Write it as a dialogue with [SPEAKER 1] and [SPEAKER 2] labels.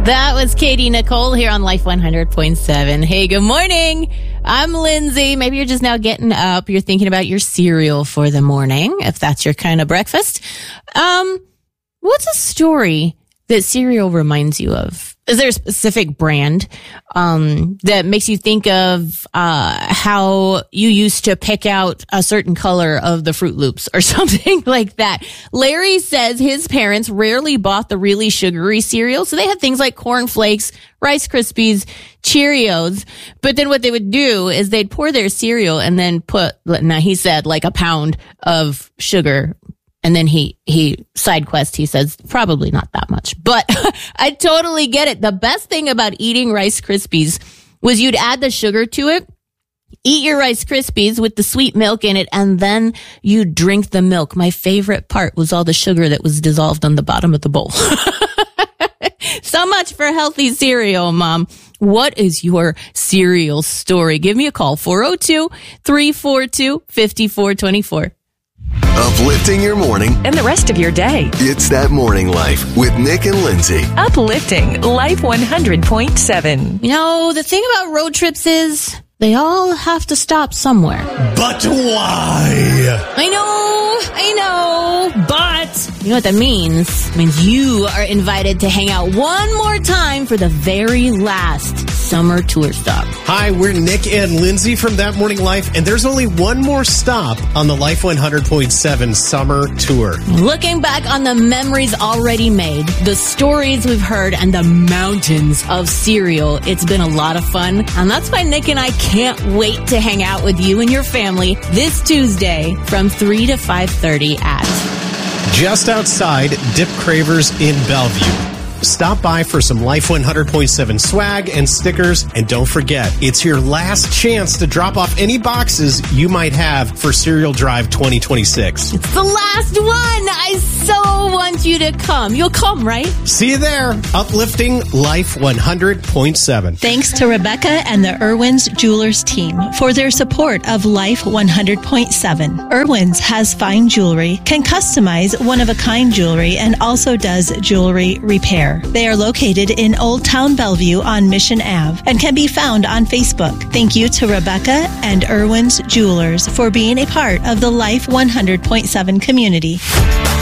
[SPEAKER 1] That was Katie Nicole here on Life 100.7. Hey, good morning. I'm Lindsay. Maybe you're just now getting up. You're thinking about your cereal for the morning, if that's your kind of breakfast. What's a story that cereal reminds you of? Is there a specific brand that makes you think of how you used to pick out a certain color of the Fruit Loops or something like that? Larry says his parents rarely bought the really sugary cereal, so they had things like Corn Flakes, Rice Krispies, Cheerios. But then what they would do is they'd pour their cereal and then put, now he said, like a pound of sugar. And then he side quest, he says, probably not that much, but I totally get it. The best thing about eating Rice Krispies was you'd add the sugar to it, eat your Rice Krispies with the sweet milk in it, and then you drink the milk. My favorite part was all the sugar that was dissolved on the bottom of the bowl. So much for healthy cereal, Mom. What is your cereal story? Give me a call, 402-342-5424.
[SPEAKER 2] Uplifting your morning
[SPEAKER 3] and the rest of your day.
[SPEAKER 2] It's That Morning Life with Nick and Lindsay.
[SPEAKER 3] Uplifting Life 100.7.
[SPEAKER 1] You know, the thing about road trips is they all have to stop somewhere.
[SPEAKER 4] But why?
[SPEAKER 1] I know, but you know what that means? It means you are invited to hang out one more time for the very last summer tour stop.
[SPEAKER 4] Hi, we're Nick and Lindsay from That Morning Life, and there's only one more stop on the Life 100.7 summer tour.
[SPEAKER 1] Looking back on the memories already made, the stories we've heard, and the mountains of cereal, it's been a lot of fun. And that's why Nick and I can't wait to hang out with you and your family this Tuesday from 3 to 5:30 at
[SPEAKER 4] Just outside Dip Cravers in Bellevue. Stop by for some Life 100.7 swag and stickers. And don't forget, it's your last chance to drop off any boxes you might have for Cereal Drive 2026.
[SPEAKER 1] It's the last one. I so want you to come. You'll come, right?
[SPEAKER 4] See you there. Uplifting Life 100.7.
[SPEAKER 5] Thanks to Rebecca and the Irwin's Jewelers team for their support of Life 100.7. Irwin's has fine jewelry, can customize one-of-a-kind jewelry, and also does jewelry repair. They are located in Old Town Bellevue on Mission Ave and can be found on Facebook. Thank you to Rebecca and Irwin's Jewelers for being a part of the Life 100.7 community.